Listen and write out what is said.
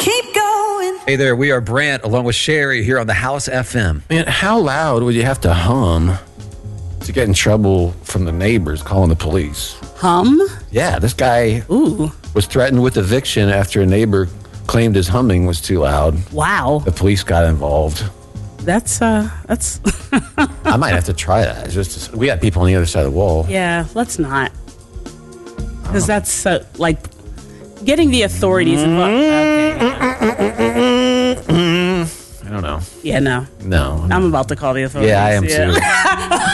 keep going. Hey there, we are Brant along with Sherry here on the House FM. Man, how loud would you have to hum to get in trouble from the neighbors calling the police? Hum? Yeah, this guy Ooh. was threatened with eviction after a neighbor claimed his humming was too loud. Wow. The police got involved. That's I might have to try that. We got people on the other side of the wall. yeah, let's not. Because that's like getting the authorities involved. Okay. I don't know. Yeah, no. No. I'm about to call the authorities. Yeah, I am too.